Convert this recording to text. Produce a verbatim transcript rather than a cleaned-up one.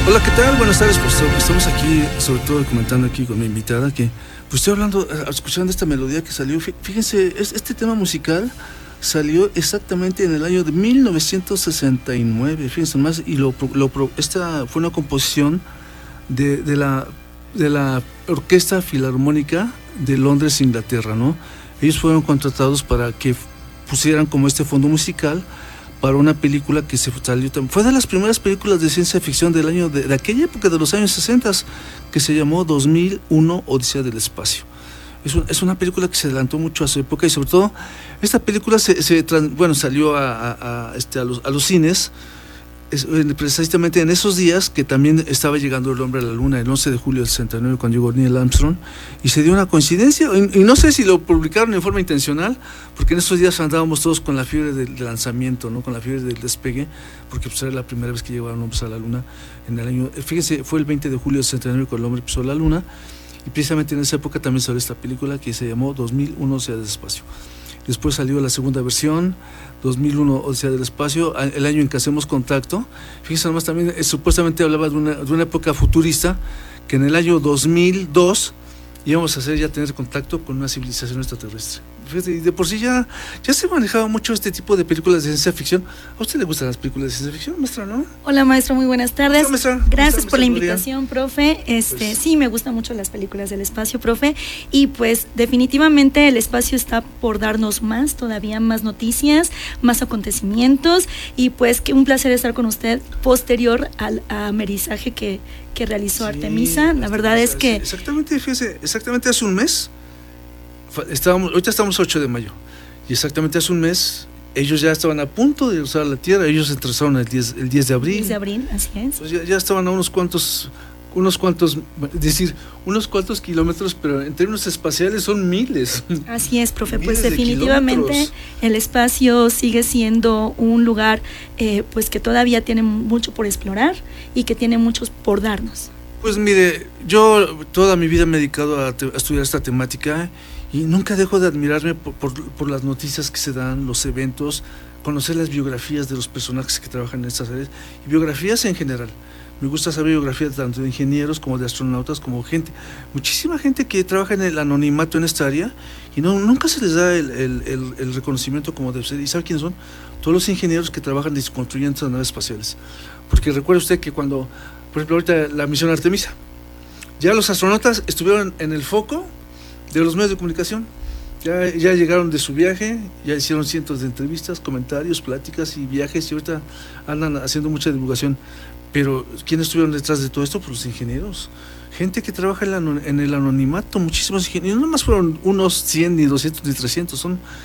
Hola, ¿qué tal? Buenas tardes, profesor. Estamos aquí, sobre todo comentando aquí con mi invitada, que pues estoy hablando, escuchando esta melodía que salió. Fíjense, este tema musical salió exactamente en el año de mil novecientos sesenta y nueve, fíjense más, y lo, lo, esta fue una composición de, de, la, de la Orquesta Filarmónica de Londres, Inglaterra, ¿no? Ellos fueron contratados para que pusieran como este fondo musical para una película que se salió, fue de las primeras películas de ciencia ficción del año, de, de aquella época de los años sesenta, que se llamó dos mil uno Odisea del Espacio. Es, un, es una película que se adelantó mucho a su época, y sobre todo esta película se, se bueno, salió a, a, a, este, a, los, a los cines es, precisamente en esos días que también estaba llegando el hombre a la luna, el once de julio del sesenta y nueve, cuando llegó Neil Armstrong, y se dio una coincidencia, y, y no sé si lo publicaron en forma intencional, porque en esos días andábamos todos con la fiebre del, del lanzamiento, ¿no? Con la fiebre del despegue, porque pues, era la primera vez que llegaron hombres a la luna en el año, fíjense, fue el veinte de julio del sesenta y nueve cuando el hombre pisó la luna, y precisamente en esa época también salió esta película que se llamó dos mil uno Odisea del Espacio. Después salió la segunda versión, dos mil uno Odisea del Espacio, el año en que hacemos contacto. Fíjense nomás, también eh, supuestamente hablaba de una, de una época futurista, que en el año dos mil dos íbamos a hacer ya tener contacto con una civilización extraterrestre. Fíjate, y de por sí ya, ya se manejaba mucho este tipo de películas de ciencia ficción. ¿A usted le gustan las películas de ciencia ficción, maestra, no? Hola, maestro, muy buenas tardes. Hola, maestra. Gracias ¿Cómo por la está, invitación, profe. Este, pues, sí, me gustan mucho las películas del espacio, profe. Y pues definitivamente el espacio está por darnos más, todavía más noticias, más acontecimientos. Y pues que un placer estar con usted posterior al amerizaje que, que realizó sí, Artemisa. La verdad es que... Exactamente, fíjese, exactamente hace un mes, estábamos, ahorita estamos ocho de mayo, y exactamente hace un mes ellos ya estaban a punto de usar la Tierra. Ellos se trazaron el diez, el diez de abril. diez de abril, así es. Pues ya, ya estaban a unos cuantos, unos cuantos, es decir, unos cuantos kilómetros, pero en términos espaciales son miles. Así es, profe, miles pues definitivamente kilómetros. El espacio sigue siendo un lugar eh, pues que todavía tiene mucho por explorar y que tiene muchos por darnos. Pues mire, yo toda mi vida me he dedicado a, te, a estudiar esta temática, y nunca dejo de admirarme por, por, por las noticias que se dan, los eventos, conocer las biografías de los personajes que trabajan en estas áreas, y biografías en general. Me gusta saber biografías tanto de ingenieros como de astronautas, como gente, muchísima gente que trabaja en el anonimato en esta área, y no, nunca se les da el, el, el, el reconocimiento como debe ser. ¿Y sabe quiénes son? Todos los ingenieros que trabajan y construyen estas naves espaciales. Porque recuerde usted que cuando, por ejemplo, ahorita la misión Artemisa, ya los astronautas estuvieron en el foco de los medios de comunicación, ya, ya llegaron de su viaje, ya hicieron cientos de entrevistas, comentarios, pláticas y viajes, y ahorita andan haciendo mucha divulgación. Pero ¿quiénes estuvieron detrás de todo esto? Pues los ingenieros, gente que trabaja en, la, en el anonimato, muchísimos ingenieros, no más fueron unos cien, ni doscientos, ni trescientos, son